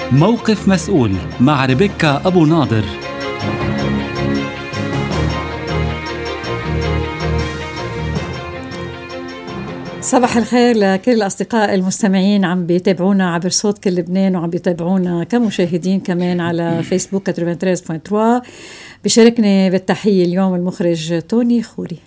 موقف مسؤول مع ريبيكا أبو ناظر. صباح الخير لكل الأصدقاء المستمعين عم بيتابعونا عبر صوت كل لبنان وعم بيتابعونا كمشاهدين كمان على فيسبوك 93.3. بشاركني بالتحية اليوم المخرج توني خوري.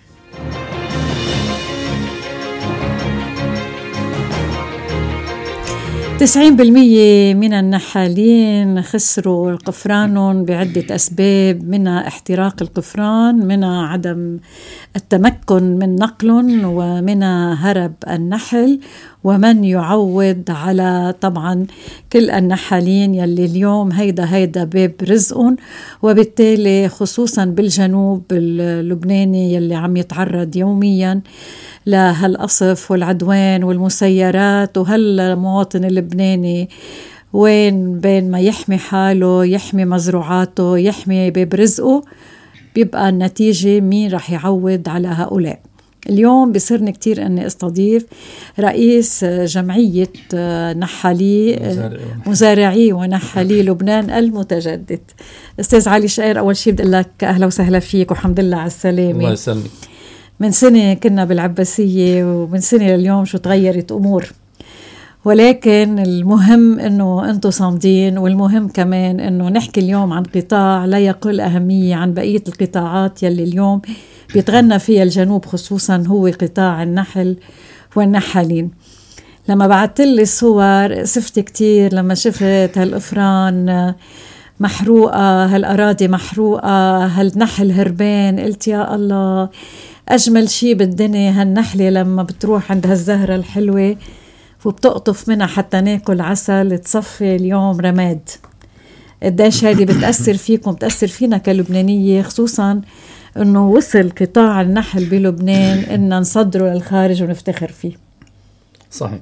تسعين بالمية من النحالين خسروا قفرانهم بعدة أسباب، منها احتراق القفران، منها عدم التمكن من نقلهم، ومنها هرب النحل. ومن يعوض على طبعا كل النحالين يلي اليوم هيدا باب رزقهم، وبالتالي خصوصا بالجنوب اللبناني يلي عم يتعرض يوميا لهالقصف والعدوان والمسيرات، وهالمواطن اللبناني وين بين ما يحمي حاله، يحمي مزروعاته، يحمي باب رزقه، بيبقى النتيجة مين رح يعوض على هؤلاء. اليوم بصيرني كتير أني استضيف رئيس جمعية مزارعي ونحالي لبنان المتجدد، أستاذ علي شقير. أول شيء بدي أقول لك أهلا وسهلا فيك وحمد لله على السلامة. الله يسلمك. من سنة كنا بالعباسية ومن سنة لليوم شو تغيرت أمور، ولكن المهم أنه أنتم صامدين، والمهم كمان أنه نحكي اليوم عن قطاع لا يقل أهمية عن بقية القطاعات يلي اليوم بيتغنى فيها الجنوب، خصوصا هو قطاع النحل والنحالين. لما بعثت لي الصور سفت كتير لما شفت هالقفران محروقة، هالأراضي محروقة، هالنحل هربان. قلت يا الله، أجمل شيء بالدنيا هالنحلة لما بتروح عند هالزهرة الحلوة وبتقطف منها حتى ناكل عسل، تصفي اليوم رماد. قديش هذه بتأثر فيكم، بتأثر فينا كلبنانية، خصوصا أنه وصل قطاع النحل بلبنان إننا نصدره للخارج ونفتخر فيه. صحيح.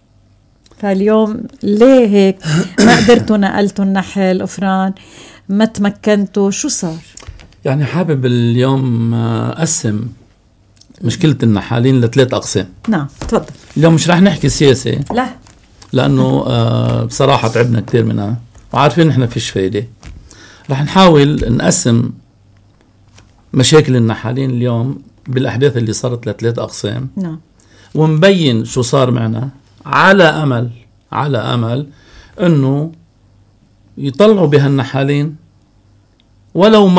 فاليوم ليه هيك ما قدرتوا نقلتوا النحل قفران، ما تمكنتوا، شو صار؟ يعني حابب اليوم أقسم مشكلة النحالين لثلاث أقسام. نعم تفضل. اليوم مش رح نحكي سياسة، لا، لأنه بصراحة تعبنا كتير منها وعارفين نحن فيش فايدة. رح نحاول نقسم مشاكل النحالين اليوم بالأحداث اللي صارت لثلاث أقسام. نعم. ونبين شو صار معنا على أمل أنه يطلعوا بها النحالين ولو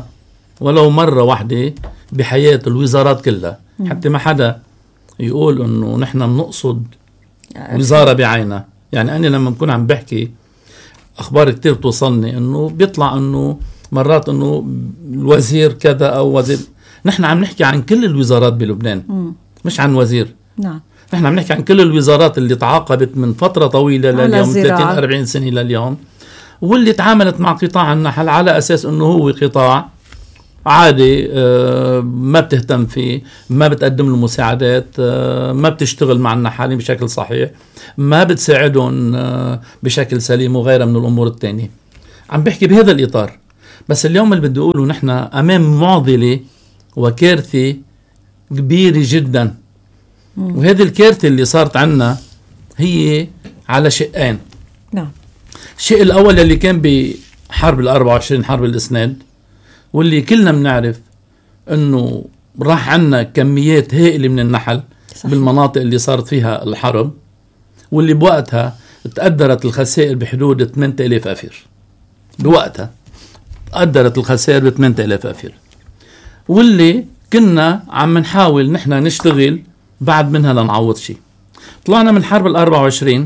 مرة واحدة بحياة الوزارات كلها، حتى ما حدا يقول أنه نحن بنقصد وزارة بعينها. يعني أنا لما بكون عم بحكي أخبار كتير توصلني أنه بيطلع أنه مرات أنه الوزير كذا أو وزير، نحن عم نحكي عن كل الوزارات بلبنان، مش عن وزير. نعم. نحن عم نحكي عن كل الوزارات اللي تعاقبت من فترة طويلة لليوم 30-40 سنة لليوم، واللي تعاملت مع قطاع النحل على أساس أنه هو قطاع عادي، ما بتهتم فيه، ما بتقدم له مساعدات، ما بتشتغل مع النحالين بشكل صحيح، ما بتساعدهم بشكل سليم وغيرها من الأمور التانية. عم بحكي بهذا الإطار. بس اليوم اللي بدي أقوله نحن أمام معضلة وكارثة كبيرة جدا، وهذه الكارثة اللي صارت عنا هي على شقين. نعم. الشيء الأول اللي كان بحرب 24، حرب الإسناد، واللي كلنا بنعرف أنه راح عنا كميات هائلة من النحل. صحيح. بالمناطق اللي صارت فيها الحرب، واللي بوقتها تقدرت الخسائر بحدود 8000 أفير. بوقتها قدرت الخسائر ب8000 أفير، واللي كنا عم نحاول نحن نشتغل بعد منها لنعوض شيء. طلعنا من حرب 24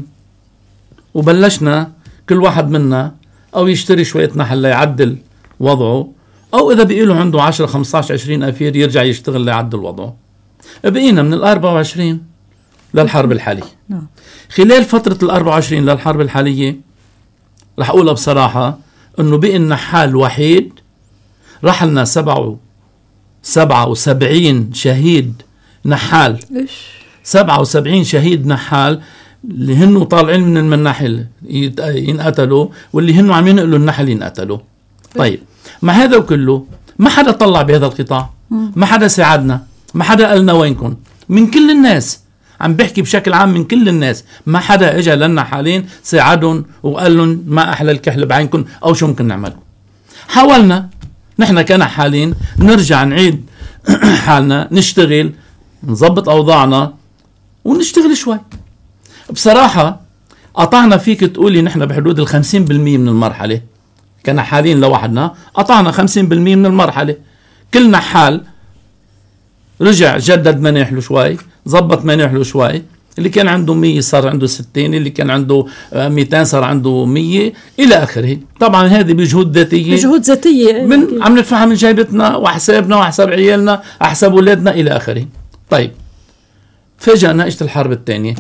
وبلشنا كل واحد منا أو يشتري شوية نحل ليعدل وضعه، أو إذا بيقولوا عنده 10 15 20 أفير يرجع يشتغل ليعدل وضعه. بقينا من 24 للحرب الحالية. خلال فترة 24 للحرب الحالية رح أقولها بصراحة أنه بقي النحال وحيد راح لنا 77 شهيد نحال. 77 شهيد نحال اللي هنو طالعين من المناحل ينقتلوا، واللي هنو عم ينقلوا النحل ينقتلوا. طيب مع هذا وكله ما حدا طلع بهذا القطاع، ما حدا ساعدنا، ما حدا قالنا وينكم. من كل الناس عم بحكي بشكل عام من كل الناس، ما حدا اجى لنا حالين ساعدهم وقال لهم ما احلى الكحل بعينكم او شو ممكن نعمل. حاولنا نحن كنحالين نرجع نعيد حالنا، نشتغل، نظبط اوضاعنا ونشتغل شوي. بصراحة قطعنا، فيك تقولي نحن بحدود 50% من المرحلة كنحالين لوحدنا، قطعنا 50% من المرحلة. كل نحال رجع جدد مناحله شوي، ظبط مناحله شوي، اللي كان عنده 100 صار عنده 60، اللي كان عنده 200 صار عنده 100 إلى آخره. طبعا هذه بجهود ذاتية، بجهود ذاتية عم ندفعها من جيبتنا وحسابنا وحساب عيالنا وحساب أولادنا إلى آخره. طيب فجأة اجت الحرب الثانية،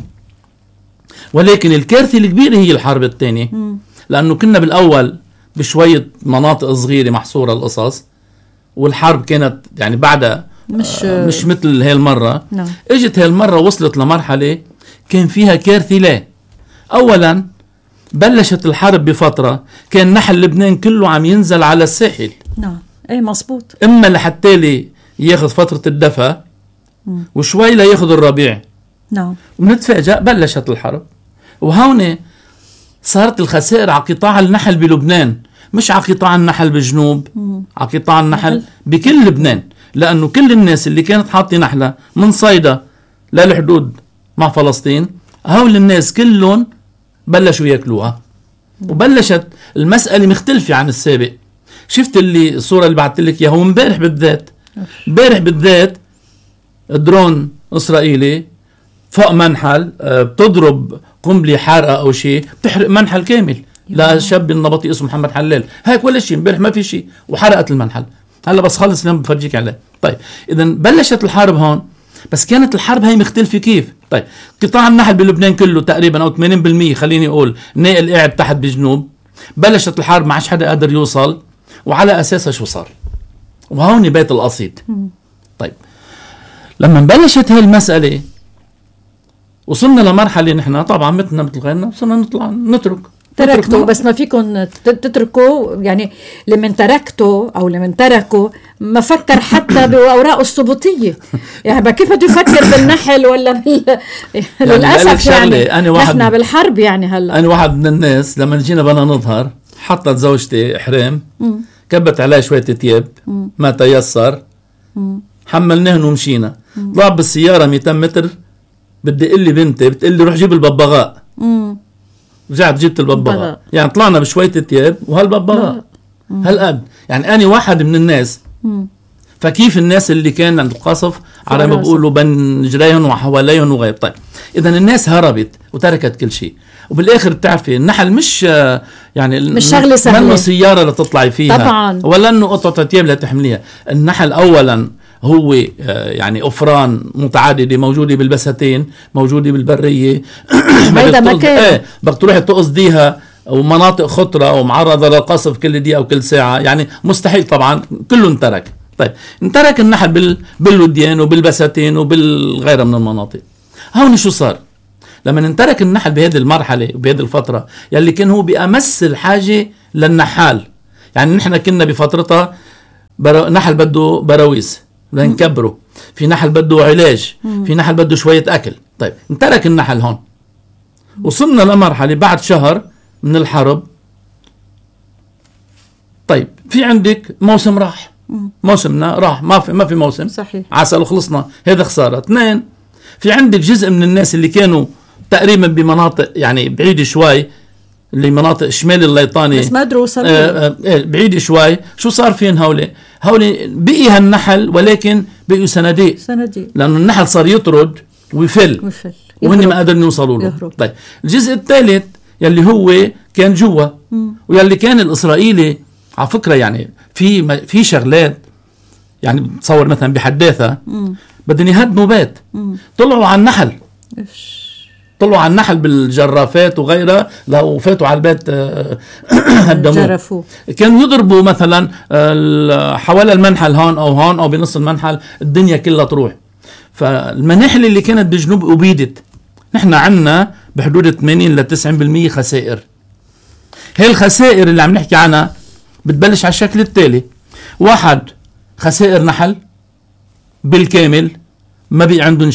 ولكن الكارثة الكبيرة هي الحرب الثانية، لأنه كنا بالأول بشوية مناطق صغيرة محصورة القصص، والحرب كانت يعني بعدها مش مثل هالمرة. اجت هالمرة وصلت لمرحلة كان فيها كارثة. ليه؟ أولا بلشت الحرب بفترة كان نحل لبنان كله عم ينزل على الساحل. ايه مزبوط. اما لحتى ياخذ فترة الدفا وشوي لا ياخذ الربيع. ونتفاجأ بلشت الحرب، وهون صارت الخسائر على قطاع النحل بلبنان، مش على قطاع النحل بالجنوب، على قطاع النحل بكل لبنان، لأنه كل الناس اللي كانت حاطة نحلة من صيدا للحدود مع فلسطين، هول الناس كلهم بلشوا يأكلوها. وبلشت المسألة مختلفة عن السابق. شفت اللي الصورة اللي بعثت لك اياها امبارح بالذات درون إسرائيلي فوق منحل بتضرب قنبلة حارقة أو شيء بتحرق منحل كامل لشاب النبطي اسمه محمد حلال. هيك ولا شيء، امبارح ما في شيء وحرقت المنحل. هلا بس خلص اليوم بفرجيك عليه. طيب إذا بلشت الحرب هون، بس كانت الحرب هاي مختلفة كيف؟ طيب قطاع النحل بلبنان كله تقريبا أو 80% خليني أقول ناقل قاعد تحت بجنوب. بلشت الحرب ما عادش حدا قادر يوصل، وعلى أساسها شو صار؟ وهون بيت القصيد. طيب لما بلشت هاي المسألة وصلنا لمرحلة نحن طبعا مثل غيرنا وصلنا نطلع تركتوا، بس ما فيكم تتركوا. يعني لمن تركوا ما فكر حتى بأوراق الثبوتية. يعني كيف بده يفكر بالنحل ولا للأسف يعني نحن بالحرب. يعني هلا أنا واحد من الناس لما جينا بدنا نظهر حطت زوجتي إحرام، كبت عليها شوية تياب ما تيسر، حملناهن ومشينا. طلع بالسيارة 200 متر بدي قل لي بنتي بتقول لي روح جيب الببغاء. رجعت جبت الببغاء. يعني طلعنا بشوية تياب وهالببغاء هالقد. يعني أنا واحد من الناس. فكيف الناس اللي كان عند القصف على ما بقولوا بين جريهم وحواليهم وغير. طيب إذا الناس هربت وتركت كل شيء، وبالآخر بتعرفي النحل مش يعني مش شغلة سهلة، منه سيارة لتطلعي فيها طبعا، ولا إنه قطعة تياب لتحمليها. النحل أولا هو يعني أفران متعددة موجودة بالبساتين، موجودة بالبرية. هيدا مكان بدك تروحي تقصديها، ومناطق خطرة ومعرضة للقصف كل دقيقة أو كل ساعة، يعني مستحيل طبعا كله انترك. طيب انترك النحل بالوديان وبالبساتين وبالغيرها من المناطق. هون شو صار لما انترك النحل بهذه المرحلة وبهذه الفترة يلي كان هو بأمس الحاجة للنحال. يعني نحن كنا بفترتها نحل بده براويز لنكبره، في نحل بده علاج، في نحل بده شوية أكل. طيب انترك النحل هون، وصلنا لمرحلة بعد شهر من الحرب. طيب في عندك موسم راح، موسمنا راح، ما في موسم، صحيح، عسل وخلصنا، هذا خسارة. 2 في عندك جزء من الناس اللي كانوا تقريبا بمناطق يعني بعيدة شوي، اللي مناطق شمال الليطاني بس ما قدروا يوصلوا بعيد شوي. شو صار فين هولي بقي هالنحل، ولكن بقيوا صناديق لأنه النحل صار يطرد ويفل وهن ما قدروا يوصلوا له. طيب الجزء الثالث يلي هو كان جوا، ويلي كان الإسرائيلي على فكرة يعني في شغلات، يعني تصور مثلا بحداثة بدهم يهدموا بيت، طلعوا على النحل، طلعوا على النحل بالجرافات وغيرها، لو فاتوا على البيت هدموه. كانوا يضربوا مثلا حوالي المنحل هون او بنص المنحل، الدنيا كلها تروح. فالمناحل اللي كانت بجنوب أبيدت. نحن عنا بحدود 80 ل 90% خسائر. هي الخسائر اللي عم نحكي عنها بتبلش على الشكل التالي: 1 خسائر نحل بالكامل ما بقي عندهم شيء،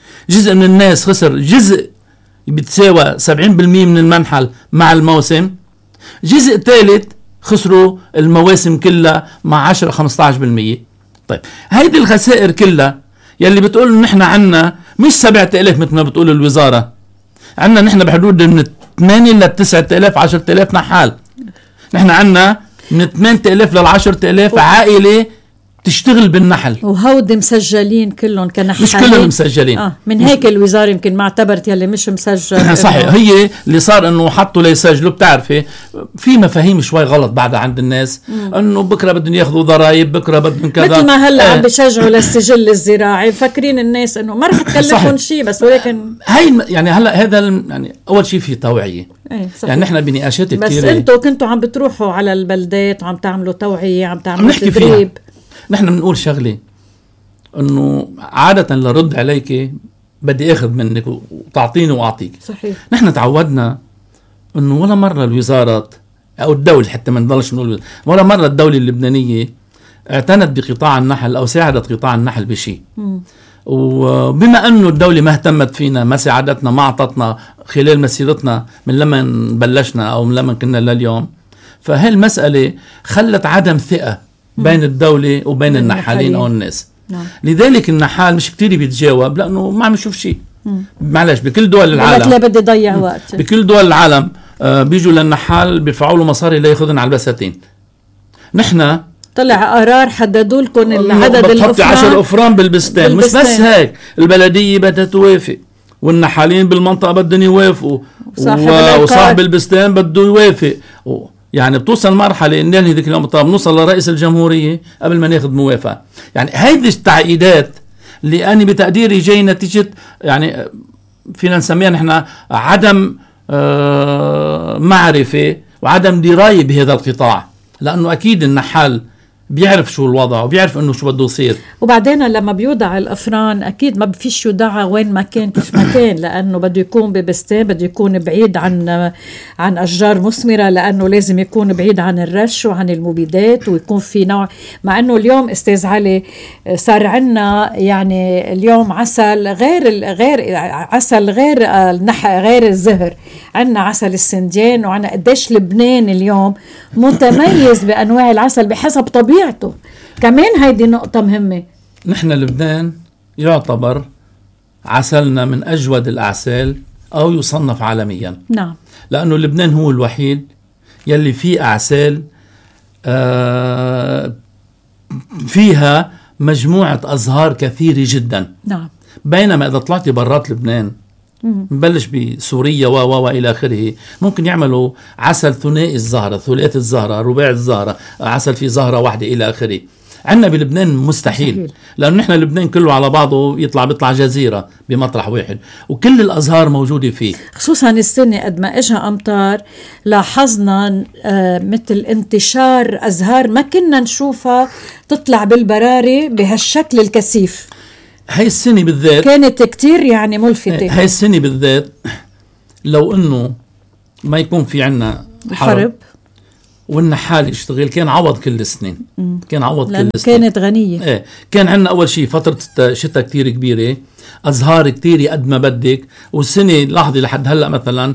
جزء من الناس خسر جزء بتساوى 70% من المنحل مع الموسم، جزء ثالث خسروا المواسم كلها مع 10-15%. طيب هيدي الخسائر كلها يلي بتقول نحن عنا مش 7000 مثل ما بتقول الوزارة، عنا نحن بحدود من 8 ل 9000 10,000 نحال. نحن عنا من 8000 ل 10,000 عائلة تشتغل بالنحل، وهودي مسجلين كلهم كنحالين، مش كلهم مسجلين. من هيك الوزارة يمكن ما اعتبرت يلي مش مسجل. صحيح، هي اللي صار انه حطوا ليسجلوا. بتعرفي في مفاهيم شوي غلط بعدها عند الناس، انه بكره بدهم ياخذوا ضرائب، بكره بدهم كذا، مثل ما هلا عم بيشجعوا للسجل الزراعي، فاكرين الناس انه ما رح تكلفهم شيء، بس ولكن هي يعني هلا هذا يعني اول شيء في توعيه. يعني نحن بنقاشات كثير، بس انتوا كنتوا عم بتروحوا على البلدات وعم تعملوا توعيه، عم تعملوا تدريب. نحن بنقول شغله، انه عاده لرد عليك بدي اخذ منك وتعطيني واعطيك. صحيح. نحن تعودنا انه ولا مره الوزارات او الدوله، حتى ما نضلش نقول ولا مره الدوله اللبنانيه اعتنت بقطاع النحل او ساعدت قطاع النحل بشيء. وبما انه الدوله ما اهتمت فينا، ما ساعدتنا، ما اعطتنا خلال مسيرتنا من لما بلشنا او من لما كنا لليوم، فهي المساله خلت عدم ثقه بين الدولة وبين النحالين أو الناس. لذلك النحال مش كتير بيتجاوب لأنه ما عم يشوف شيء. معلش بكل دول العالم لا بدي ضيع وقت، بكل دول العالم بيجوا للنحال بيدفعوا له مصاري لياخذن على البساتين. نحن طلع قرار حددوا لكم العدد الأفران، 10 أفران بالبستان. مش بس هيك، البلدية بدها توافق، والنحالين بالمنطقة بدهم يوافقوا، وصاحب البستان بده يوافق. يعني بتوصل مرحلة إن ننهي ذيك اليوم الطلب، نوصل لرئيس الجمهورية قبل ما ناخذ موافقة. يعني هذه التعقيدات اللي أنا بتقديري جاي نتيجة، يعني فينا نسميها نحن عدم معرفة وعدم دراية بهذا القطاع، لأنه أكيد النحال بيعرف شو الوضع وبيعرف انه شو بده يصير. وبعدين لما بيوضع الافران اكيد ما فيش يوضعها وين ما كان كيف ما كان، لانه بده يكون ببستان، بده يكون بعيد عن اشجار مثمره، لانه لازم يكون بعيد عن الرش وعن المبيدات، ويكون في نوع. مع انه اليوم استاذ علي صار عندنا يعني اليوم عسل غير غير الزهر، عندنا عسل السنديان، وعندنا قديش لبنان اليوم متميز بانواع العسل بحسب طبيعته. كمان هيدي نقطة مهمة. نحن لبنان يعتبر عسلنا من أجود الأعسال أو يصنف عالميا. نعم. لأنه لبنان هو الوحيد يلي فيه أعسال فيها مجموعة أزهار كثيرة جدا. نعم. بينما إذا طلعتي برات لبنان نبلش بسوريا وإلى آخره، ممكن يعملوا عسل ثنائي الزهرة، ثلاثي الزهرة، رباعي الزهرة، عسل في زهرة واحدة إلى آخره. عندنا بلبنان مستحيل. لأنه نحن لبنان كله على بعضه بيطلع جزيرة بمطرح واحد، وكل الأزهار موجودة فيه. خصوصا السنة قد ما إجها أمطار لاحظنا مثل انتشار أزهار ما كنا نشوفها تطلع بالبراري بهالشكل الكثيف. هاي السنة بالذات كانت كتير يعني ملفتة. هاي السنة بالذات لو انه ما يكون في عنا حرب والنحال يشتغل كان عوض كل السنين. كان عوض كل السنين، كانت غنية. كان عنا اول شيء فترة شتاء كتير كبيرة، ازهار كتير قد ما بدك. والسنة لاحظي لحد هلأ مثلا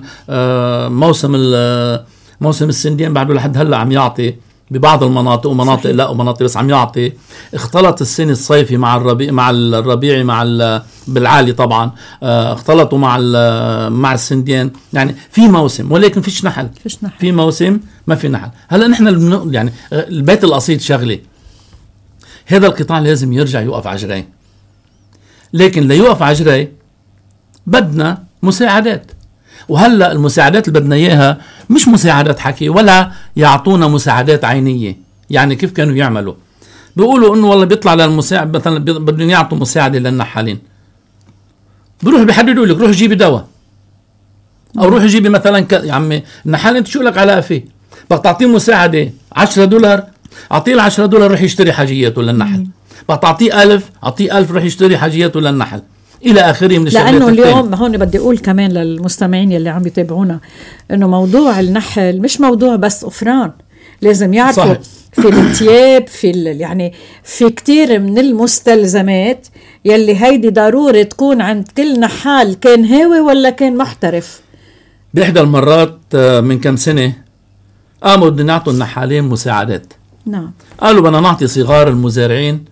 موسم السنديان بعده لحد هلأ عم يعطي ببعض المناطق، ومناطق لا، ومناطق بس عم يعطي. اختلط السنة الصيفي مع الربيعي بالعالي طبعا، اختلطوا مع السنديان. يعني في موسم ولكن فيش نحل. في موسم ما في نحل. هلا نحن يعني البيت القصيد شغله، هذا القطاع لازم يرجع يوقف عجري، لكن ليوقف عجري بدنا مساعدات. وهلأ المساعدات اللي بدنا إياها مش مساعدات حكي، ولا يعطونا مساعدات عينية. يعني كيف كانوا يعملوا؟ بيقولوا إنه والله بيطلع للمساعد مثلا بدهم يعطوا مساعدة للنحالين، بيروح بيحددوا لك روح جيبي دواء أو روح جيبي مثلا يا عمي النحال أنت شو لك على فيه، بدك تعطيه مساعدة $10، أعطيه $10 روح يشتري حاجياته للنحل. بدك تعطيه 1000، أعطيه 1000 روح يشتري حاجياته للنحل إلى آخره من الشغلات. لأنه اليوم هون بدي أقول كمان للمستمعين اللي عم يتابعونا إنه موضوع النحل مش موضوع بس أفران، لازم يعرفوا. في الثياب، يعني في كتير من المستلزمات يلي هيدي ضروري تكون عند كل نحال، كان هاوي ولا كان محترف. بإحدى المرات من كم سنة قاموا بدنا نعطوا النحالين مساعدات. نعم. قالوا بدنا نعطي صغار المزارعين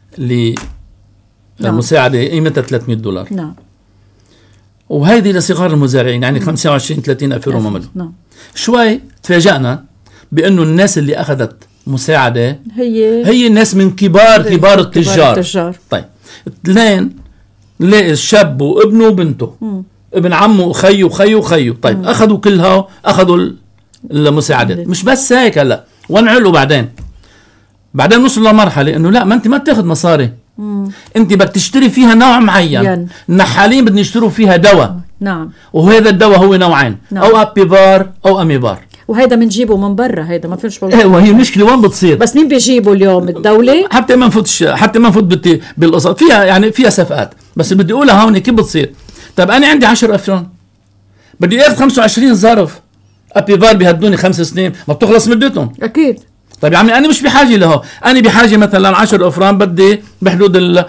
لمساعدة قيمتها $300. نعم. وهيدي لصغار المزارعين، يعني 25-30 ألف يورو مملو. نعم. شوي تفاجأنا بأنه الناس اللي أخذت مساعدة هي الناس من كبار التجار. طيب 2 الشاب وابنه وبنته، ابن عمه وخيه. طيب أخذوا كلها، أخذوا المساعدات. مش بس هيك، هلا ونعلوا بعدين نوصل لمرحلة إنه لا، ما أنت ما بتاخذ مصاري، أنت بدك تشتري فيها نوع معين. النحالين بدنا يشتروا فيها دواء. نعم. وهذا الدواء هو نوعين. نعم. أو أبيفار أو أميفار. وهيدا بنجيبه من برا، هيدا ما فيش وهي المشكلة وين بتصير؟ بس مين بيجيبه اليوم؟ الدولة؟ حتى ما نفوت بالقصة فيها صفقات، بس بدي أقولها هون كيف بتصير. طيب أنا عندي 10 أفران، بدي أخذ 25 ظرف أبيفار بيهدوني 5 سنين، ما بتخلص مدتهم. أكيد. طيب يا عمي أنا مش بحاجة له، أنا بحاجة مثلا 10 أفران، بدي بحدود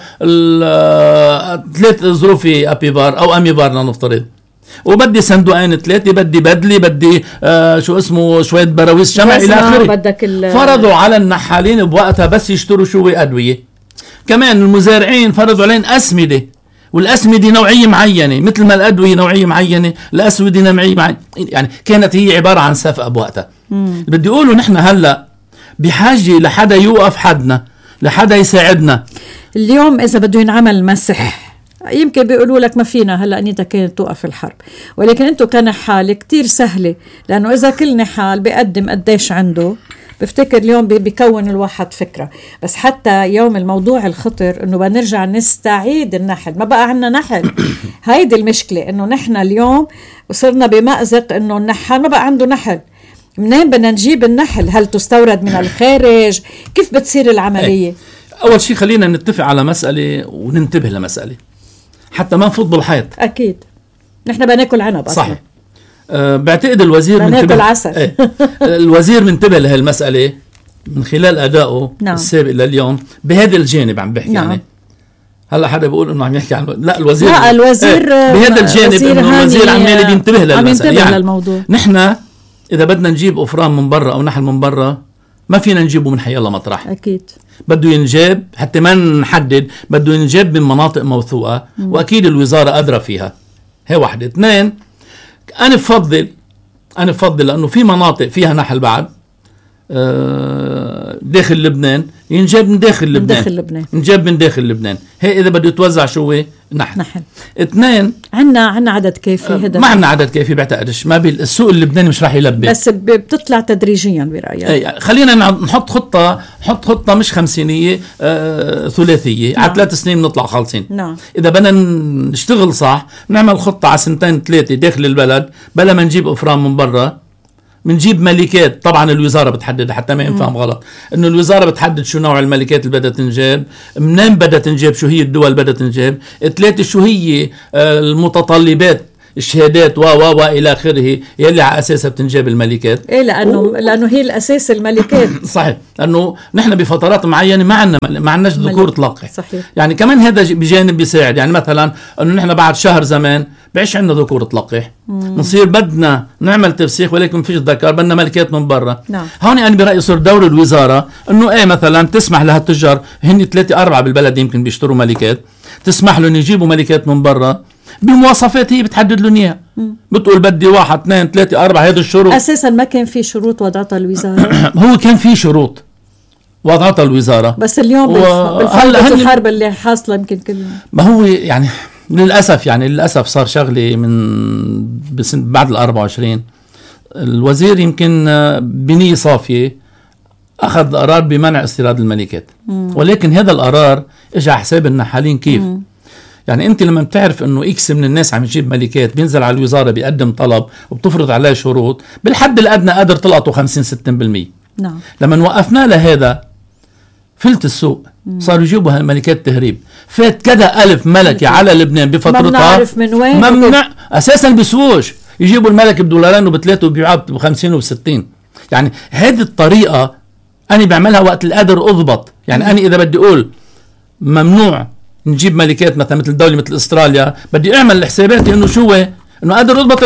3 ظروفي أبيفار أو أميفار لنفترض، وبدي صندوقين 3، بدي بدلي، بدي شوية براويز شمع إلى آخره. فرضوا على النحالين بوقتها بس يشتروا شوية أدوية. كمان المزارعين فرضوا عليهم أسمدة، والأسمدة نوعية معينة، مثل ما الأدوية نوعية معينة، الأسمدة نوعية معينة. يعني كانت هي عبارة عن صفقة بوقتها. بدي أقوله نحن هلأ بحاجة لحدا يوقف حدنا، لحدا يساعدنا. اليوم إذا بده ينعمل مسح، يمكن بيقولوا لك ما فينا هلأ أنت كانت توقف الحرب، ولكن أنتو كنحال كتير سهلة، لأنه إذا كل نحال بيقدم قديش عنده، بفتكر اليوم بيكون الواحد فكرة. بس حتى يوم الموضوع الخطر أنه بنرجع نستعيد النحل، ما بقى عنا نحل. هيدي المشكلة، أنه نحن اليوم وصرنا بمأزق أنه النحل ما بقى عنده نحل. منين بدنا نجيب النحل؟ هل تستورد من الخارج؟ كيف بتصير العملية؟ أول شيء خلينا نتفق على مسألة وننتبه لمسألة حتى ما نفوت بالحيط. أكيد نحن بناكل عنب أصلا. صحيح. بعتقد الوزير بناكل عسل. الوزير منتبه لهالمسألة من خلال أدائه نعم. السابق لليوم بهذا الجانب. عم بحكي نعم. يعني هلا حدا بيقول انه عم يحكي عن الوزير بهذا الجانب، انه الوزير عمالي بينتبه للمسألة. يعني للموضوع. نحن اذا بدنا نجيب افران من برا او نحل من برا، ما فينا نجيبه من حي الله مطرح. اكيد بده ينجاب، حتى ما نحدد، بده ينجاب من مناطق موثوقة، واكيد الوزارة ادرى فيها. هي واحدة. 2 انا بفضل لانه في مناطق فيها نحل بعد داخل لبنان، ينجاب من داخل لبنان. نجاب من داخل لبنان. هي اذا بده يتوزع شو نحل. 2 عنا عدد كافي. هذا ما عنا عدد كافي، بعتقدش ما السوق اللبناني مش راح يلبي، بس بتطلع تدريجيا برأيي. خلينا نحط خطة مش 50 ثلاثية. نعم. على 3 سنين بنطلع خالصين. نعم. إذا بدنا نشتغل صح نعمل خطة على 2-3 داخل البلد، بلا ما نجيب أفران من برا. منجيب ملكات، طبعا الوزارة بتحدد، حتى ما ينفهم غلط، انه الوزارة بتحدد شو نوع الملكات اللي بدها تنجاب، منين بدها تنجاب، شو هي الدول بدها تنجاب، 3 شو هي المتطلبات، الشهادات والى اخره يلي على اساسها بتنجاب الملكات. لانه هي الاساس الملكات. صحيح. لانه نحن بفترات معينه ما عندناش ذكور تلقي. صحيح. يعني كمان هذا بجانب بيساعد. يعني مثلا انه نحن بعد شهر زمان بعيش عندنا ذكور تلقح، نصير بدنا نعمل تفسيخ ولكن فيش ذكر، بدنا ملكات من برا. نعم. هون انا برايي يصير دور الوزاره انه مثلا تسمح لهالتجار، هن 3-4 بالبلد يمكن بيشتروا ملكات، تسمح لهم يجيبوا ملكات من برا بمواصفات هي بتحدد لهم اياها. بتقول بدي 1 2 3 4 هذه الشروط. اساسا ما كان في شروط وضعتها الوزاره. هو كان في شروط وضعتها الوزاره، بس اليوم بالفترة الحرب اللي حاصله يمكن ما هو يعني للأسف صار شغلي من بعد 24. الوزير يمكن بنية صافية أخذ قرار بمنع استيراد الملكات، ولكن هذا القرار إجا على حساب النحالين. كيف؟ يعني أنت لما بتعرف أنه إكس من الناس عم يجيب ملكات، بينزل على الوزارة بيقدم طلب وبتفرض عليه شروط، بالحد الأدنى قادر تلقطوا 50-60%. نعم. لما وقفنا لهذا فلت السوق، صاروا يجيبوا هالملكات تهريب. فات كذا 1000 ملكة على لبنان بفترتها، ما بنعرف من وين، ممنوع أساسا بسووش، يجيبوا الملك $2 وب3 وبيبيعوها ب50 وب60. يعني هذه الطريقة أنا بعملها وقت القادر أضبط. يعني أنا إذا بدي أقول ممنوع نجيب ملكات مثلا مثل دولة مثل استراليا، بدي اعمل حساباتي انه شو انه قادر اضبط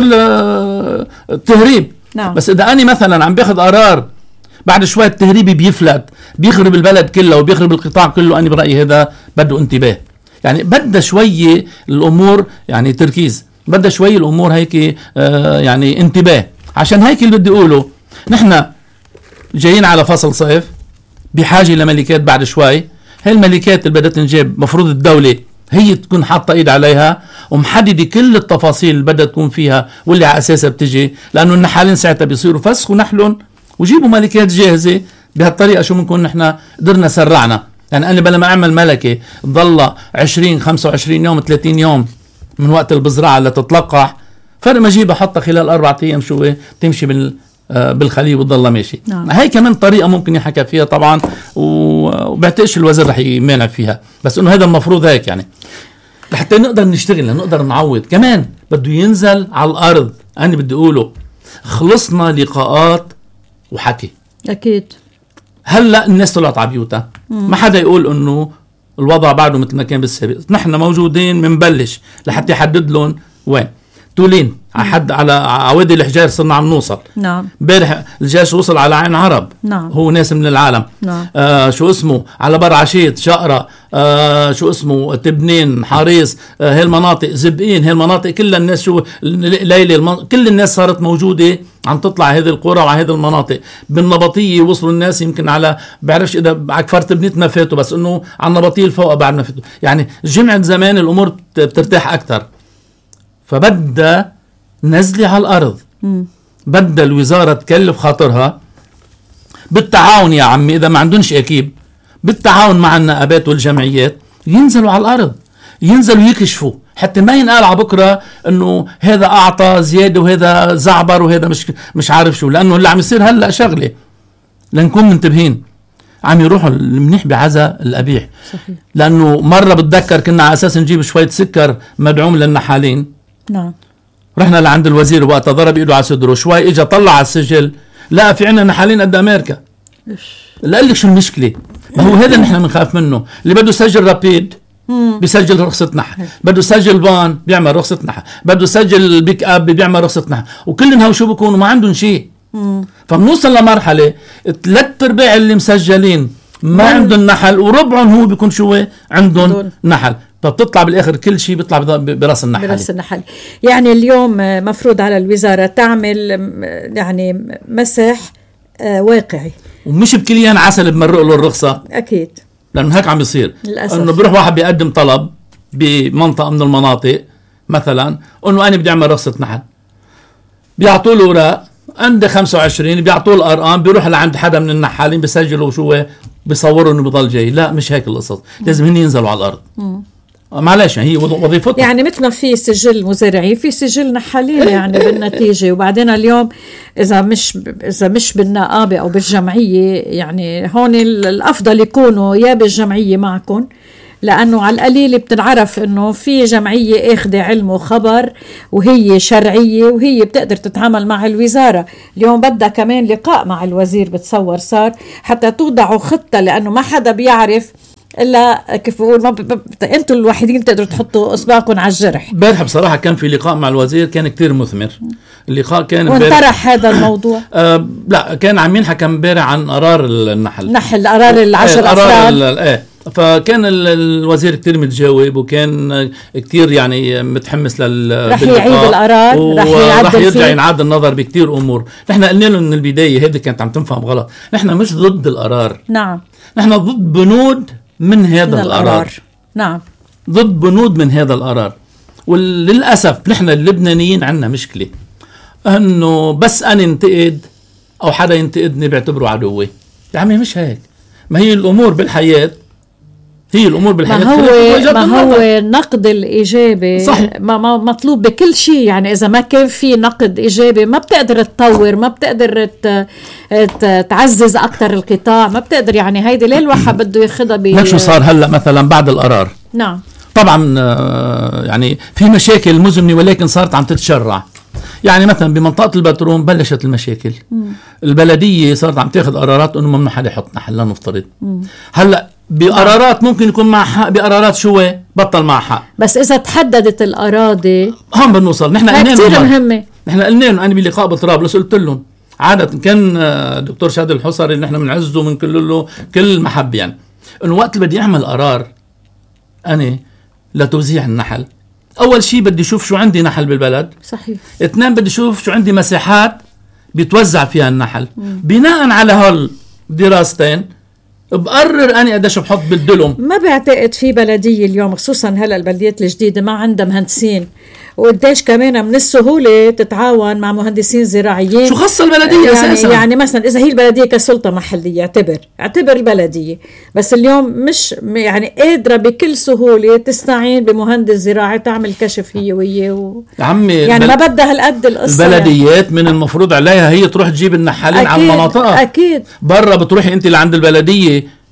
التهريب. نعم. بس اذا اني مثلا عم باخذ قرار بعد شوية التهريبي بيفلت بيخرب البلد كله وبيخرب القطاع كله، أنا برأيي هذا بده انتباه. يعني بدها شوية الأمور يعني تركيز، بدها شوية الأمور هيك يعني انتباه. عشان هيك اللي بدي أقوله، نحن جايين على فصل صيف بحاجة لملكات بعد شوي. هاي الملكات اللي بدها تنجاب مفروض الدولة هي تكون حاطة ايد عليها ومحددة كل التفاصيل اللي بدها تكون فيها واللي على أساسها بتجي، لأنه النحالين ساعتها بيصيروا فسخوا نحلهم وجيبوا ملكات جاهزة. بهالطريقة شو ممكن نحن قدرنا سرعنا. يعني أنا بلا ما أعمل ملكة تضل 20 25 يوم 30 يوم من وقت البزراعة لتتلقح، فرق ما جيبها حطها خلال 4 أيام شو تمشي بالخلية وتضل ماشي. نعم. هاي كمان طريقة ممكن يحكى فيها طبعا، وبعتقدش الوزير رح يمانع فيها، بس انه هذا المفروض هيك. يعني لحتى نقدر نشتغل نقدر نعوض. كمان بده ينزل على الأرض. أنا بدي أقوله خلصنا لقاءات وحكي. أكيد. هلأ الناس طلعت على بيوتها، ما حدا يقول انه الوضع بعده مثل ما كان بالسابق. نحن موجودين منبلش لحتى يحدد لهم وين تولين على عوادي الحجار صرنا عم نوصل. نعم. امبارح الجيش وصل على عين عرب. نعم. هو ناس من العالم. نعم. شو اسمه على بر عشيد شقرة، شو اسمه تبنين حريص، هاي المناطق زبقين، هاي المناطق كل الناس شو ليلة كل الناس صارت موجودة عم تطلع هذه القرى وعلى هذه المناطق. بالنبطية وصلوا الناس يمكن على بعرفش إذا على كفر تبنيت ما فاتوا، بس إنه على النبطية الفوق بعد ما فاتوا. يعني جمعة زمان الأمور بترتاح أكتر. فبدأ نزلي على الأرض. بدأ الوزارة تكلف خاطرها بالتعاون يا عمي، إذا ما عندونش أكيب بالتعاون مع النقابات والجمعيات ينزلوا على الأرض، ينزلوا يكشفوا، حتى ما ينقال على بكرة إنه هذا أعطى زيادة وهذا زعبر وهذا مش عارف شو. لأنه اللي عم يصير هلأ شغلة لنكون منتبهين، عم يروحوا المنيح بعزا القبيح. صحيح. لأنه مرة بتذكر كنا على أساس نجيب شوية سكر مدعوم للنحالين. نعم. رحنا لعند الوزير وقتها ضرب ايده على صدره شوي، اجى طلع على السجل لا في عنا نحالين قد امريكا. لا قال لك شو المشكله؟ ما هو هذا نحن بنخاف منه. اللي بده يسجل رابيد بيسجل رخصه نحل، بده يسجل فان بيعمل رخصه نحل، بده يسجل بيك اب بيعمل رخصه نحل، وكلهم شو بيكونوا ما عندهم شيء. فبنوصل لمرحله 3/4 اللي مسجلين ما عندهم نحل، وربعهم هو بيكون شو عندهم نحل. فبتطلع بالاخر كل شيء بيطلع براس النحل. براس النحل. يعني اليوم مفروض على الوزارة تعمل يعني مسح واقعي، ومش بكليان عسل بمرق له الرخصة. أكيد. لأنه هيك عم يصير للأسف. إنه بيروح واحد بيقدم طلب بمنطقة من المناطق مثلا إنه أنا بدي أعمل رخصة نحل، بيعطوا له ورق عنده 25 بيعطوا له الأرقام، بيروح لعند حدا من النحالين بيسجلوا شو بيصوروا إنه بضل جاي. لا مش هيك القصص، لازم هن ينزلوا على الأرض. معلش هي وظيفتها. يعني مثل ما في سجل مزارعين في سجل نحالين يعني بالنتيجة. وبعدين اليوم إذا مش بالنقابة أو بالجمعية، يعني هون الأفضل يكونوا يا بالجمعية معكم، لأنه على القليل بتنعرف إنه في جمعية أخذة علم وخبر وهي شرعية وهي بتقدر تتعامل مع الوزارة. اليوم بدها كمان لقاء مع الوزير بتصور صار حتى توضعوا خطة، لأنه ما حدا بيعرف إلا كيف بقول أنتوا الوحيدين تقدروا تحطوا إصبعكم على الجرح. امبارح بصراحة كان في لقاء مع الوزير كان كتير مثمر. اللقاء كان وانطرح هذا الموضوع. لا كان عم ينحكى امبارح عن قرار النحل، قرار العشر أفراد. فكان الوزير كتير متجاوب وكان كتير يعني متحمس رح يعيد القرار ورح يرجع ينعاد النظر بكتير أمور. نحن قلنا له من البداية هذه كانت عم تنفهم غلط، نحن مش ضد القرار. نعم. نحن ضد بنود من هذا القرار. نعم. ضد بنود من هذا القرار. وللأسف نحن اللبنانيين عنا مشكلة أنه بس أنا انتقد أو حدا ينتقدني بعتبره عدوي. يا عمي مش هيك. ما هي الأمور بالحياة ما هو النقد الإيجابي ما مطلوب بكل شيء. يعني إذا ما كان في نقد إيجابي ما بتقدر تطور، ما بتقدر تعزز أكتر القطاع، ما بتقدر. يعني هيدي ليه الواحد بده ياخدها هيك شو صار هلأ مثلا بعد القرار. نعم. طبعا يعني في مشاكل مزمنة ولكن صارت عم تتشرع. يعني مثلا بمنطقة البترون بلشت المشاكل. البلدية صارت عم تاخذ قرارات انه ممنوع حدا يحط نحل، لا نفترض. هلا بقرارات ممكن يكون مع حق، بقرارات شو بطل مع حق. بس اذا تحددت الاراضي هون بنوصل. نحن قلنا كثير مهمة. نحن قلنا لهم، انا بلقاء بطرابلس قلت لهم عادة كان دكتور شادي الحصري اللي نحن بنعزه من كل محب، يعني انه وقت اللي بدي اعمل قرار انا لتوزيع النحل، اول شيء بدي اشوف شو عندي نحل بالبلد. صحيح. 2 بدي اشوف شو عندي مساحات بيتوزع فيها النحل. بناء على هالدراستين بقرر اني قديش بحط بالدلم. ما بعتقد في بلدية اليوم خصوصا هلا البلديات الجديدة ما عندها مهندسين، وقديش كمان من السهولة تتعاون مع مهندسين زراعيين. شو خص البلدية أساسا؟ يعني مثلا إذا هي البلدية كسلطة محلية اعتبر البلدية، بس اليوم مش يعني قادرة بكل سهولة تستعين بمهندس زراعي تعمل كشف هي وهي عمي يعني ما بدها هالقد القصة. البلديات يعني من المفروض عليها هي تروح تجيب النحالين على المناطق. أكيد. برا بتروحي أنت لعند البلدية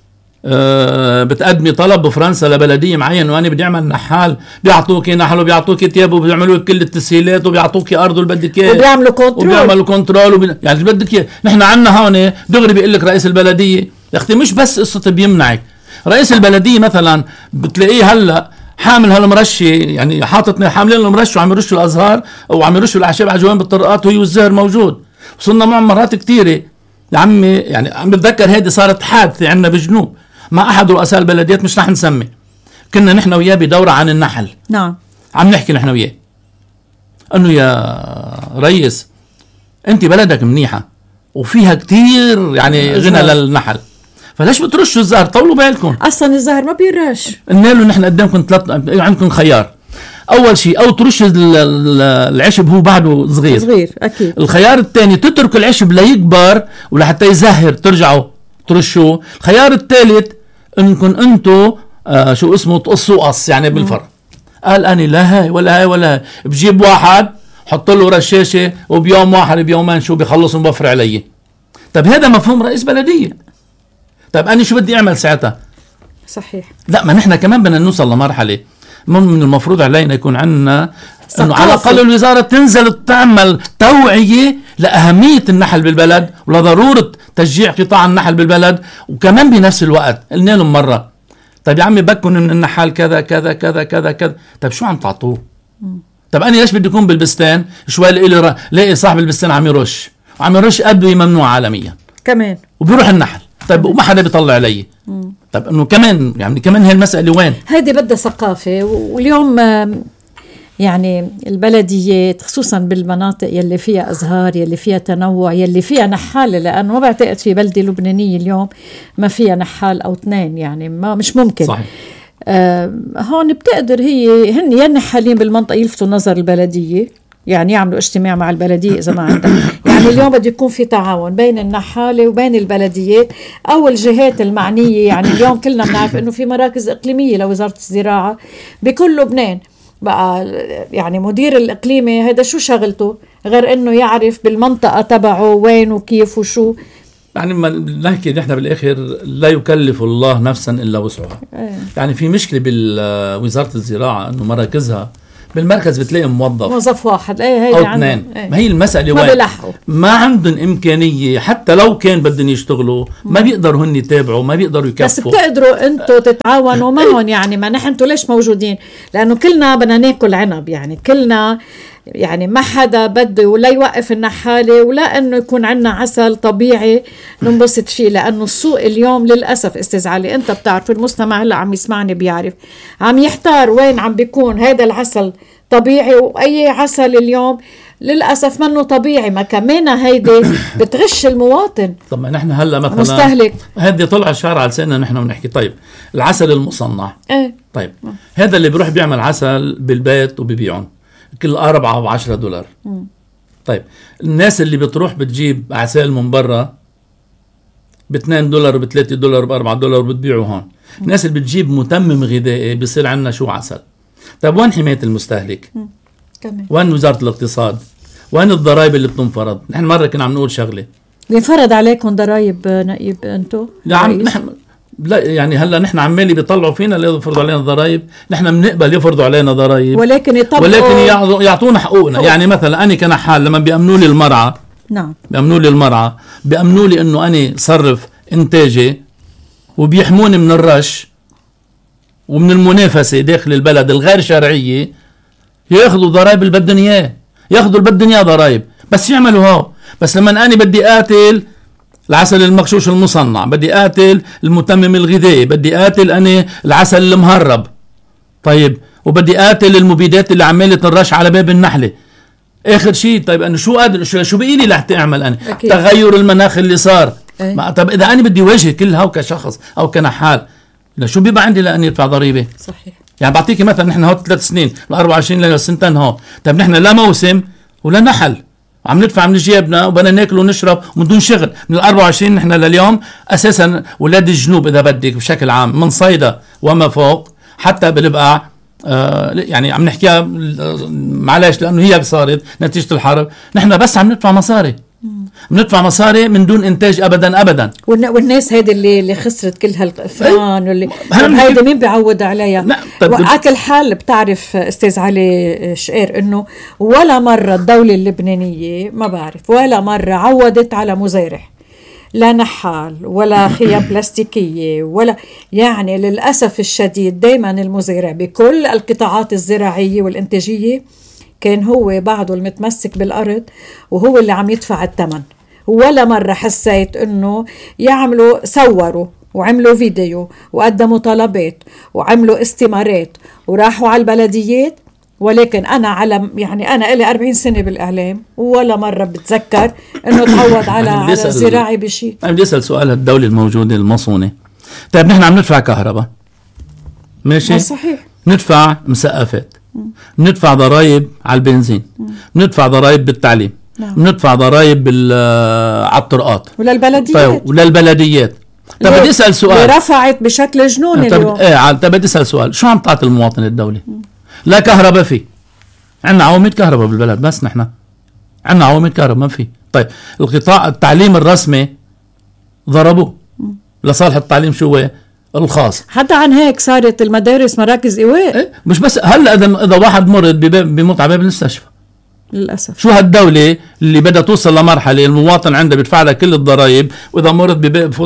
بتقدمي طلب بفرنسا لبلدية معين وأنا بدي أعمل نحال، بيعطوكي نحل وبيعطوكي تياب وبيعملوا كل التسهيلات وبيعطوكي أرض اللي بدك إياه وبيعملوا كنترول يعني بدك إياه. نحن عنا هون دغري بيقول لك رئيس البلدية يا أختي مش بس قصة بيمنعك. رئيس البلدية مثلا بتلاقيه هلا حامل هالمرشي، يعني حاططني حاملين المرش وعم يرشوا الأزهار وعم يرشوا الأعشاب على جوانب الطرقات وهي والزهر موجود. وصلنا معهم مرات كتيرة يا عمي، يعني عم بتذكر هيدي صارت حادثة عندنا بجنوب مع أحد رؤساء البلديات، مش رح نسمي، كنا نحن وياه بدورة عن النحل. نعم. عم نحكي نحن وياه أنه يا ريس أنت بلدك منيحة وفيها كتير يعني غنى للنحل، فليش بترشوا الزهر؟ طولوا بالكم، أصلا الزهر ما بيرش. قلنا له نحن قدامكم عندكم خيار. أول شيء أو ترش العشب هو بعده صغير أكيد. الخيار الثاني تترك العشب ليكبر ولحتى يزهر ترجعوا ترشوه. الخيار الثالث انكم انتو شو اسمه تقصوا قص يعني بالفرق. قال أنا لا هاي ولا هاي ولا هاي، بجيب واحد حط له رشاشة وبيوم واحد بيومين شو بيخلص وبفر علي. طب هذا مفهوم رئيس بلدية. طب أنا شو بدي أعمل ساعتها؟ صحيح. لا ما نحن كمان بدنا نوصل لمرحلة من المفروض علينا يكون عندنا انه على الاقل الوزاره تنزل تعمل توعيه لاهميه النحل بالبلد ولضروره تشجيع قطاع النحل بالبلد. وكمان بنفس الوقت قلنا لهم مره طيب يا عمي بكون من النحال كذا كذا كذا كذا كذا، طيب شو عم تعطوه؟ طب انا ليش بدي اكون بالبستان شوي لاقي صاحب البستان عم يرش ادويه ممنوع عالميا كمان وبيروح النحل، طيب وما حدا بيطلع علي. طب انه كمان يعني كمان هي المساله وين؟ هذه بدها ثقافه. واليوم يعني البلديات خصوصا بالمناطق يلي فيها أزهار يلي فيها تنوع يلي فيها نحالة، لأنه ما بعتقد في بلدة لبنانية اليوم ما فيها نحال أو 2، يعني ما مش ممكن. صحيح. هون بتقدر هن يا النحالين بالمنطقة يلفتوا نظر البلدية، يعني يعملوا اجتماع مع البلدية إذا ما عندها يعني اليوم بده يكون في تعاون بين النحالة وبين البلديات أو الجهات المعنية. يعني اليوم كلنا بنعرف إنه في مراكز إقليمية لوزارة الزراعة بكل لبنان بقى، يعني مدير الإقليمي هذا شو شغلته غير إنه يعرف بالمنطقة تبعه وين وكيف وشو. يعني ما نحكي نحن بالآخر لا يكلف الله نفسا إلا وسعها. يعني في مشكلة بوزارة الزراعة إنه مراكزها بالمركز بتلاقي موظف واحد أو 2. ما هي المسألة وين؟ ما عندهم إمكانية حتى لو كان بدهم يشتغلوا ما بيقدروا هن يتابعوا، ما بيقدروا يكفوا. بس بتقدروا انتوا تتعاونوا معهم. يعني ما نحن انتوا ليش موجودين؟ لأنه كلنا بدنا ناكل عنب، يعني كلنا يعني ما حدا بده ولا يوقف النحالة ولا انه يكون عنا عسل طبيعي ننبسط فيه. لانه السوق اليوم للأسف استاذ علي انت بتعرف، المستمع هلا عم يسمعني بيعرف، عم يحتار وين عم بيكون هذا العسل طبيعي واي عسل اليوم للأسف منه طبيعي. ما كمان هيدي بتغش المواطن. طب نحن هلا مثلا مستهلك هذه طلع الشارع على لساننا نحن بنحكي طيب العسل المصنع طيب هذا اللي بيروح بيعمل عسل بالبيت وبيبيعهم كل 4 و10 دولار. طيب الناس اللي بتروح بتجيب عسل من برا ب2 دولار ب3 دولار ب4 دولار بتبيعوا هون. الناس اللي بتجيب متمم غذائي بيصير عندنا شو عسل. طيب وين حماية المستهلك؟ وين وزارة الاقتصاد؟ وين الضرائب اللي بتنفرض؟ نحن مرة كنا عم نقول شغلة بينفرض عليكم ضرائب نقيب انتو؟ نعم نحن لا يعني هلا نحن عمالي بيطلعوا فينا اللي يفرضوا علينا ضرائب، نحن بنقبل يفرضوا علينا ضرائب، ولكن يعطونا حقوقنا. يعني مثلا انا كنحال لما بيأمنوا لي المرعى، نعم، بيأمنوا لي انه انا صرف انتاجي، وبيحموني من الرش ومن المنافسه داخل البلد الغير شرعيه، ياخذوا ضرائب اللي بدهم اياه، ياخذوا اللي بدهم اياه ضرائب، بس يعملوا هو. بس لما انا بدي قاتل العسل المغشوش المصنع، بدي قاتل المتمم الغذائي، بدي قاتل انا العسل المهرب، طيب وبدي قاتل المبيدات اللي عماله تنرش على باب النحله، اخر شيء طيب انا شو قادر شو بقي لي لحتى اعمل انا؟ أكيد. تغير المناخ اللي صار. طب اذا انا بدي واجه كل هاو كشخص او كنحال، شو بيبقى عندي لاني ادفع ضريبه؟ صحيح. يعني بعطيكي مثلا نحن هو 3 سنين ال 24 لسنتين هو، طيب نحن لا موسم ولا نحل، عم ندفع من جيبنا وبدنا ناكل ونشرب ومن دون شغل. من ال 24 نحن لليوم اساسا ولاد الجنوب اذا بدك بشكل عام من صيدا وما فوق حتى بالبقع، يعني عم نحكيها معلش لانه هي صارت نتيجه الحرب، نحن بس عم ندفع مصاري، بندفع مصاري من دون انتاج ابدا. والناس هيدي اللي خسرت كل هالفئران واللي هيدا مين بيعود عليها؟ وعلى كل حال بتعرف استاذ علي شقير انه ولا مره الدوله اللبنانيه ما بعرف ولا مره عودت على مزارع، لا نحال ولا خيام بلاستيكيه ولا، يعني للاسف الشديد دائما المزارع بكل القطاعات الزراعيه والانتاجيه كان هو بعده المتمسك بالأرض وهو اللي عم يدفع الثمن. ولا مرة حسيت انه يعملوا صوروا وعملوا فيديو وقدموا طلبات وعملوا استمارات وراحوا على البلديات، ولكن انا يعني إلي 40 سنة بالإعلام ولا مرة بتذكر انه تعود على الزراعي بشيء. أنا بدي أسأل سؤال، الدولة الموجودة المصونة، طيب نحن عم ندفع كهرباء ماشي؟ صحيح. ندفع مسقفات، بندفع ضرائب على البنزين، بندفع ضرائب بالتعليم، بندفع ضرائب على الطرقات وللبلديات. طيب وللبلديات. طب بدي اسال سؤال، رفعت بشكل جنوني اليوم. طب بدي اسال سؤال، شو عم تعطي المواطن الدولة؟ لا كهرباء في، عندنا عواميد كهرباء بالبلد بس نحن عندنا عواميد كهرباء ما في. طيب القطاع التعليم الرسمي ضربوه لصالح التعليم شو الخاص، حتى عن هيك صارت المدارس مراكز إيواء. مش بس هلا اذا واحد مرض بيموت على باب المستشفى للاسف. شو هالدولة اللي بدها توصل لمرحلة المواطن عنده بيدفع لها كل الضرائب واذا مرض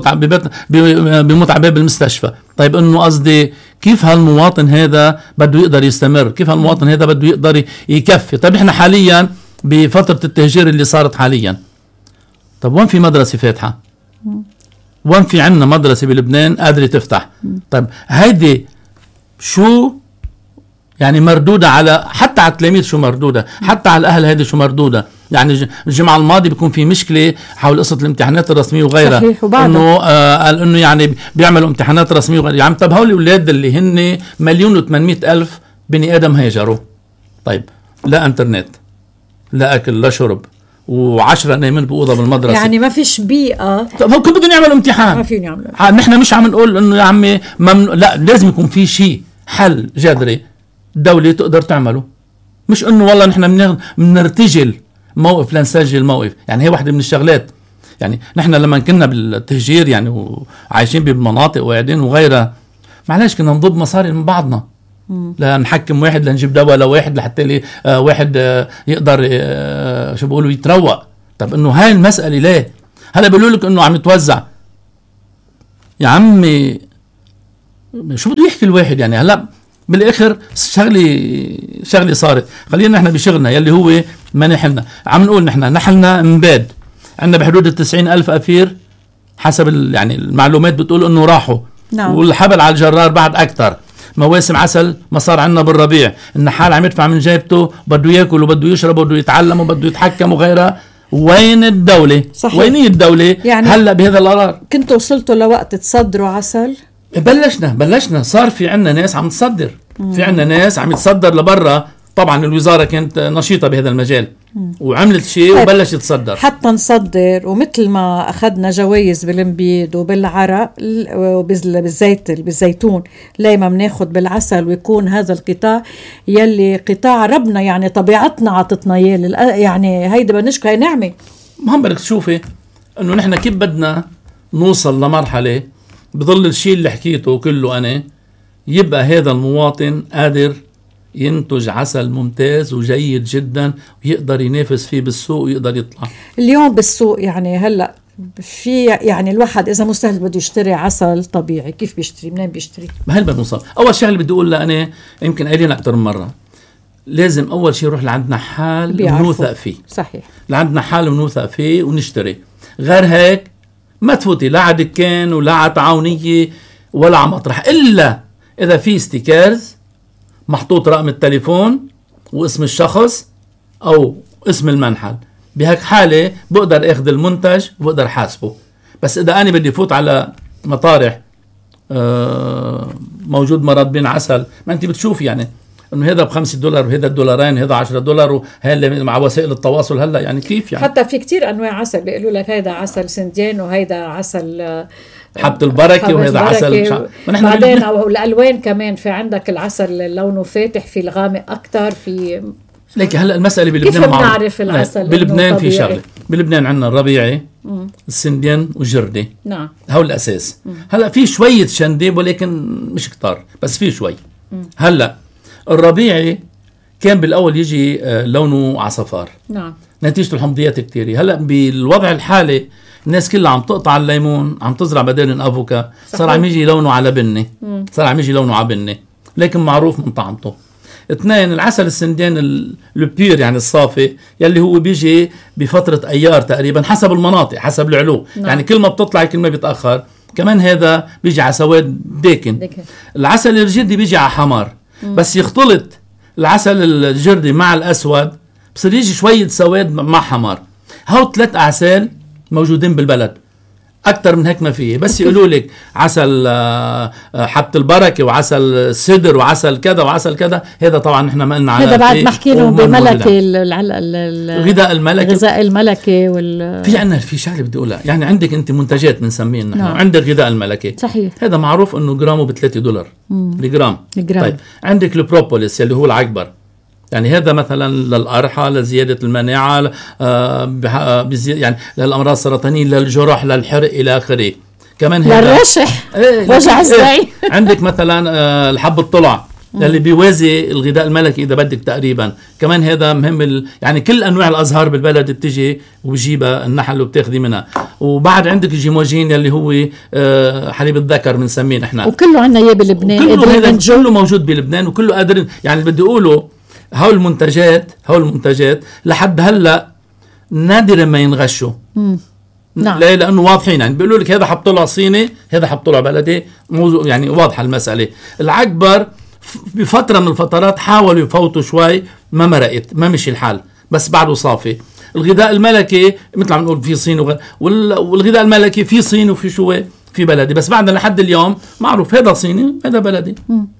بيموت على باب المستشفى. طيب انه قصدي كيف هالمواطن هذا بده يقدر يستمر؟ كيف هالمواطن هذا بده يقدر يكفي؟ طيب احنا حاليا بفترة التهجير اللي صارت حاليا، طب وين في مدرسة فاتحة؟ وين في عنا مدرسة بلبنان قادرة تفتح؟ طيب هيدي شو يعني مردودة على حتى على التلاميذ، شو مردودة حتى على الأهل، هيدي شو مردودة؟ يعني الجمعة الماضي بيكون في مشكلة حول قصة الامتحانات الرسمية وغيرها، انه قال انه يعني بيعملوا امتحانات رسمية وغيرها. يعني طب هول الأولاد اللي هن 1,800,000 بني آدم هيجروا، طيب لا انترنت لا أكل لا شرب و10 نايمين بأوضة بالمدرسة، يعني ما فيش بيئة. طب هو كيف بدهم يعملوا امتحان؟ ما فيهم يعملوا. نحن مش عم نقول انه يا عمي لا لازم يكون في شيء حل جذري الدولة تقدر تعمله، مش انه والله نحن بنرتجل موقف لنسجل موقف. يعني هي واحدة من الشغلات، يعني نحن لما كنا بالتهجير يعني وعايشين بمناطق وقاعدين وغيرها، معلش كنا نضب مصاري من بعضنا لا نحكم واحد لنجيب دواء لواحد لحتى واحد يقدر شو بيقولوا يتروق. طب انه هاي المسألة ليه؟ هلا بيقولوا لك انه عم يتوزع، يا عمي شو بده يحكي الواحد؟ يعني هلا بالاخر شغلي صارت، خلينا نحن بشغلنا يلي هو منحلنا. عم نقول نحلنا مباد عندنا بحدود 90,000 أفير حسب يعني المعلومات بتقول انه راحوا. نعم. والحبل على الجرار بعد اكثر. مواسم عسل ما صار عندنا بالربيع، النحال عم يدفع من جيبته، بده ياكل وبده يشرب وبده يتعلم وبده يتحكم وغيرها. وين الدولة؟ صحيح. وين الدولة؟ يعني هلا بهذا القرار كنتوا وصلتوا لوقت تصدروا عسل؟ بلشنا صار في عنا ناس عم تصدر، في عنا ناس عم يتصدر لبرا. طبعا الوزارة كانت نشيطة بهذا المجال وعملت شيء وبلش يتصدر حتى نصدر. ومثل ما أخذنا جوائز بالمبيد وبالعرق بالزيتون لما بناخد بالعسل، ويكون هذا القطاع يلي قطاع ربنا يعني طبيعتنا عطتنا يعني هيدا بنشكر، هي نعمة. مهم بدك تشوفي انه نحن كيف بدنا نوصل لمرحلة بظل الشيء اللي حكيته كله أنا، يبقى هذا المواطن قادر ينتج عسل ممتاز وجيد جدا ويقدر ينافس فيه بالسوق ويقدر يطلع. اليوم بالسوق يعني هلأ في يعني الواحد إذا مستهلك بده يشتري عسل طبيعي كيف بيشتري؟ منين بيشتري؟ هل بنوصل؟ أول شيء اللي بدي أقول أنا يمكن قايلين أكتر من مرة، لازم أول شيء نروح لعند نحال ونوثق فيه. صحيح. لعند نحال ونوثق فيه ونشتري. غير هيك ما تفوتي لا على دكان ولا على تعاونية ولا على مطرح، إلا إذا في ستيكرز محطوط رقم التليفون واسم الشخص أو اسم المنحل. بهيك حالة بقدر أخذ المنتج وبقدر حاسبه. بس إذا أنا بدي فوت على مطارح موجود مرض بين عسل، ما أنت بتشوف يعني انه هذا $5 وهذا $2 هذا $10 وهذا مع وسائل التواصل هلا يعني كيف يعني. حتى في كتير انواع عسل بيقولوا لك هيدا عسل سنديان وهيدا عسل حبة البركة وهذا عسل بعدين او الالوان كمان. في عندك العسل لونه فاتح، في الغامق اكتر، في لكن هلا المسألة بلبنان كيف بنعرف العسل بلبنان في شغله. بلبنان عندنا الربيعي السنديان وجردي. نعم هول الاساس. هلا في شوية شنديب ولكن مش كتار، بس في شوي. هلا الربيعي كان بالاول يجي لونه عصفار. نعم. نتيجة الحمضيات كتيرة. هلا بالوضع الحالي الناس كلها عم تقطع الليمون، عم تزرع بدل افوكا، صار عم يجي لونه على بني. صار عم يجي لونه على بني، لكن معروف من طعمته. 2 العسل السنديان البير يعني الصافي يلي هو بيجي بفترة ايار تقريبا حسب المناطق حسب العلو. نعم. يعني كل ما بتطلع كل ما بيتأخر. كمان هذا بيجي على سواد داكن. العسل الجردي بيجي على حمار. بس يختلط العسل الجردي مع الأسود بصير يجي شوية سواد مع حمار. هاو 3 أعسال موجودين بالبلد، أكتر من هيك ما فيه. بس يقولوا لك عسل حبة البركة وعسل سدر وعسل كذا وعسل كذا، هذا طبعا نحن ما قلنا على هذا بعد ما حكينا بملكة الغذاء الملكي. الغذاء الملكي في عنا في شغله بدي اقولها، يعني عندك انت منتجات بنسميها نحن. نعم. عندك غذاء الملكي صحيح، هذا معروف انه جرامه $3 الجرام. طيب عندك البروبوليس اللي هو العكبر، يعني هذا مثلا للقرحة، لزيادة المناعة، يعني للأمراض السرطانية، للجرح، للحرق إلى آخره. كمان للرشح وجع الزعي. عندك مثلا الحب الطلع اللي بيوازي الغذاء الملكي إذا بدك تقريبا. كمان هذا مهم يعني كل أنواع الأزهار بالبلد بتجي وبجيبها النحل وبتاخذي منها. وبعد عندك الجيموجين اللي هو حليب الذكر بنسميه نحن، وكله عنا إياه بلبنان. كله موجود بلبنان وكله قادرين. يعني بدي أقوله هول المنتجات لحد هلا نادرا ما ينغشوا. نعم. لانه واضحين، يعني بيقولوا لك هذا حبطلع صيني هذا حبطلع بلدي، يعني واضحه المساله. العكبر بفتره من الفترات حاولوا يفوتوا شوي، ما مرقت، ما مشي الحال، بس بعده صافي. الغذاء الملكي مثل عم نقول في صين والغذاء الملكي في صين وفي شوي في بلدي، بس بعدنا لحد اليوم معروف هذا صيني هذا بلدي.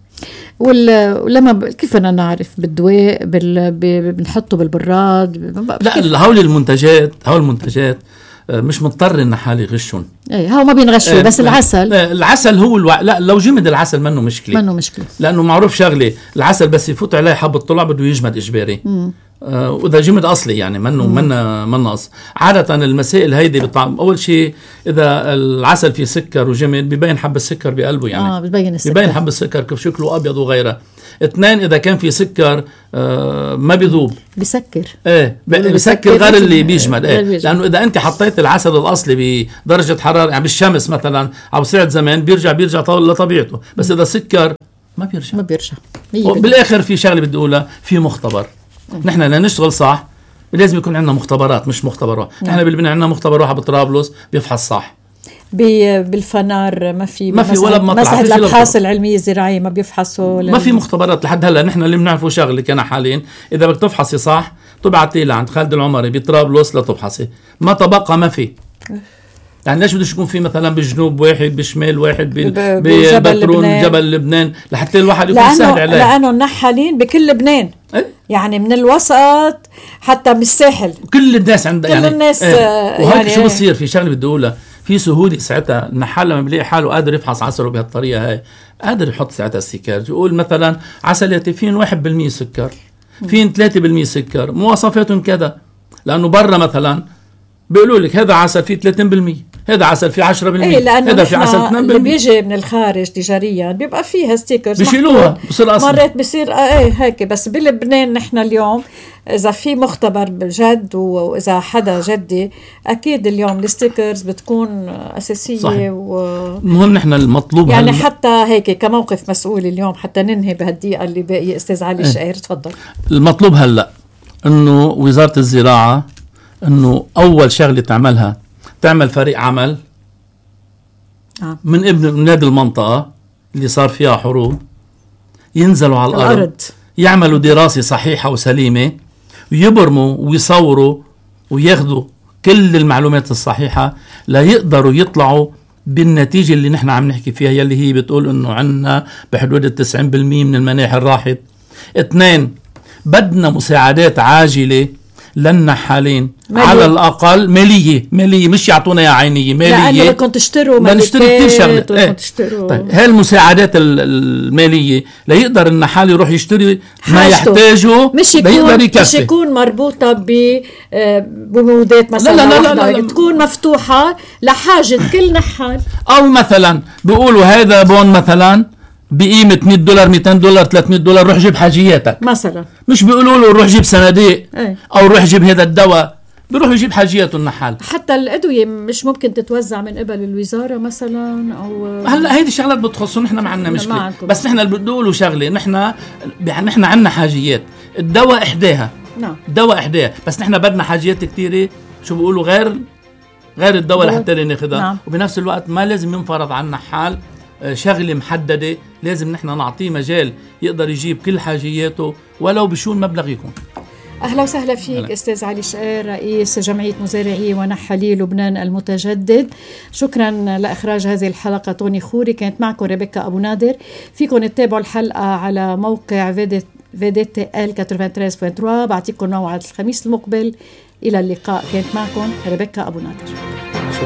ولما كيف بدنا نعرف بالدواء بنحطه بالبراد؟ لا هول المنتجات مش مضطر النحال يغشون. اي هو ما بينغشوا. بس العسل هو لا لو جمد العسل منه مشكله لانه معروف شغله، العسل بس يفوت عليه حب الطلع بده يجمد اجباري. وإذا جمد أصلي يعني منه أصل. عادة المسائل هيدي بالطعم أول شيء إذا العسل فيه سكر وجمد بيبين حب السكر بقلبه، يعني بيبين حب السكر كيف شكله أبيض وغيره. 2 إذا كان في سكر ما بيذوب بيسكر. بيسكر غير اللي بيجمد. لأنه إذا أنت حطيت العسل الأصلي بدرجة حرارة يعني بالشمس مثلا أو سعة زمان بيرجع لطبيعته، بس إذا سكر ما بيرجع. بالآخر في شغلة بدي أقولها، في مختبر. نحن لنشتغل صح لازم يكون عندنا مختبرات مش مختبرات. نحن بالبناء عندنا مختبر واحد بطرابلس بيفحص صح. بالفنار ما في ولا بمطرح. الابحاث العلميه الزراعيه ما بيفحصوا ما في مختبرات لحد هلا. نحن اللي بنعرفه شغله كان حاليا اذا بدك تفحصي صح تبعتي لعند خالد العمري بطرابلس لتفحصي، ما تبقى ما في. يعني ليش بدش يكون في مثلا بالجنوب واحد بشمال واحد ببترون جبل لبنان لحتى الواحد يكون سهل عليه؟ لأنه النحالين بكل لبنان. يعني من الوسط حتى بالساحل كل الناس عندها كل الناس وهيك يعني شو بصير في شغله بدي اقولها، في سهوله ساعتها النحال لما بيلاقي حاله قادر يفحص عسله بهالطريقه هاي قادر يحط ساعتها السكر. يقول مثلا عسلاتي فين 1% سكر، فين 3% سكر، مواصفاتهم كذا. لانه برا مثلا بيقولوا لك هذا عسل فيه 30%، هذا عسل فيه 10%، هذا في عسل 2%. اللي بيجي من الخارج تجاريا بيبقى فيها ستيكرز بيشيلوها، بصير أصلا مرات بصير هيك. بس بلبنان نحن اليوم إذا في مختبر بجد وإذا حدا جدي أكيد اليوم الستيكرز بتكون أساسية. المهم نحن المطلوب يعني حتى هيك كموقف مسؤول اليوم حتى ننهي بهالدقيقة اللي باقي. أستاذ علي الشقير تفضل. المطلوب هلأ إنه وزارة الزراعة إنه أول شغلة تعملها تعمل فريق عمل من ابناد المنطقة اللي صار فيها حروب، ينزلوا على الأرض يعملوا دراسة صحيحة وسليمة ويبرموا ويصوروا وياخدوا كل المعلومات الصحيحة لا يقدروا يطلعوا بالنتيجة اللي نحن عم نحكي فيها، يلي هي بتقول إنه عنا بحدود 90% من المناحل راحت. 2، بدنا مساعدات عاجلة للنحالين على الأقل مالية مش يعطونا يا عينية مالية، لأنه بدكم تشتروا نشتري كتير شغلة. طيب هاي المساعدات المالية ليقدر النحال يروح يشتري ما يحتاجه، مش يكون مربوطة بمودات مثلا لا تكون مفتوحة لحاجة كل نحال. أو مثلا بيقولوا هذا بون مثلا بقيمة $100 $200 $300 روح جيب حاجياتك مثلا، مش بيقولوا له روح جيب صناديق أو روح جيب هذا الدواء، بيروح يجيب حاجياته النحال. حتى الأدوية مش ممكن تتوزع من قبل الوزارة مثلا أو هلا هيدي الشغلات بتخصوا نحن ما عندنا مشكلة، بس نحن اللي بنقولوا شغلة نحن عندنا حاجيات، الدواء إحداها الدواء إحداها، بس نحن بدنا حاجيات كتيرة شو بيقولوا غير الدواء لحتى ناخدها. وبنفس الوقت ما لازم ينفرض عنا حال شغلة محددة، لازم نحن نعطيه مجال يقدر يجيب كل حاجياته ولو بشو المبلغ يكون. أهلا وسهلا فيك أستاذ علي الشقير، رئيس جمعية مزارعي ونحالي لبنان المتجدد. شكرا لإخراج هذه الحلقة طوني خوري، كانت معكم ريبيكا أبو نادر. فيكم تتابعوا الحلقة على موقع VDTL 93.3. بعطيكم موعد الخميس المقبل. إلى اللقاء. كانت معكم ريبيكا أبو نادر.